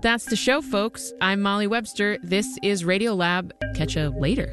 That's the show, folks. I'm Molly Webster. This is Radiolab. Catch you later.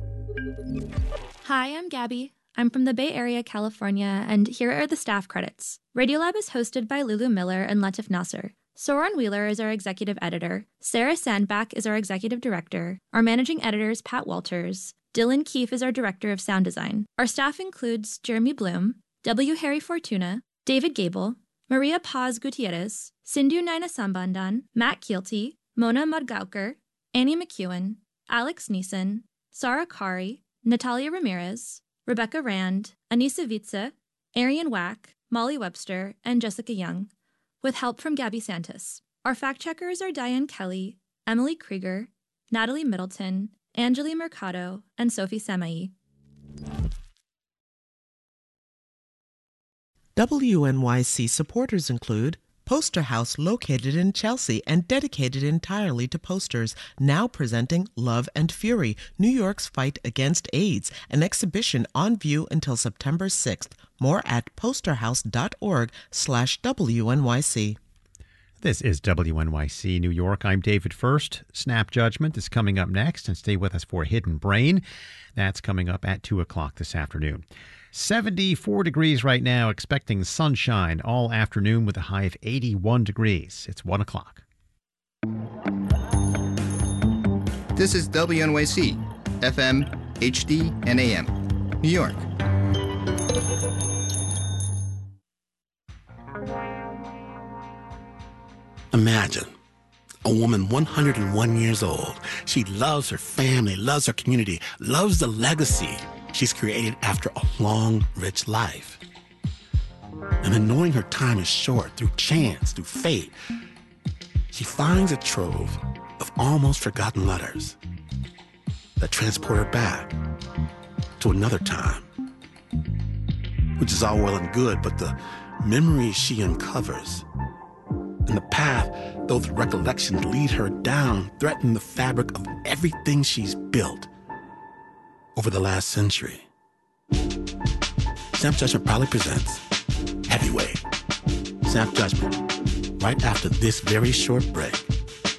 Hi, I'm Gabby. I'm from the Bay Area, California, and here are the staff credits. Radiolab is hosted by Lulu Miller and Latif Nasser. Soren Wheeler is our executive editor. Sarah Sandbach is our executive director. Our managing editor is Pat Walters. Dylan Keefe is our director of sound design. Our staff includes Jeremy Bloom, W. Harry Fortuna, David Gable, Maria Paz Gutierrez, Sindhu Naina Sambandan, Matt Kielty, Mona Mudgaukar, Annie McEwen, Alex Neeson, Sarah Kari, Natalia Ramirez, Rebecca Rand, Anissa Vitze, Arian Wack, Molly Webster, and Jessica Young, with help from Gabby Santis. Our fact-checkers are Diane Kelly, Emily Krieger, Natalie Middleton, Angeli Mercado, and Sophie Samai. WNYC supporters include Poster House, located in Chelsea and dedicated entirely to posters, now presenting Love and Fury, New York's Fight Against AIDS, an exhibition on view until September 6th. More at posterhouse.org/WNYC. This is WNYC New York. I'm David First. Snap Judgment is coming up next, and stay with us for Hidden Brain. That's coming up at 2 o'clock this afternoon. 74 degrees right now, expecting sunshine all afternoon with a high of 81 degrees. It's 1 o'clock. This is WNYC, FM, HD, and AM, New York. Imagine a woman 101 years old. She loves her family, loves her community, loves the legacy she's created after a long, rich life. And then knowing her time is short, through chance, through fate, she finds a trove of almost forgotten letters that transport her back to another time, which is all well and good, but the memories she uncovers and the path those recollections lead her down threaten the fabric of everything she's built over the last century. Snap Judgment proudly presents Heavyweight. Snap Judgment, right after this very short break.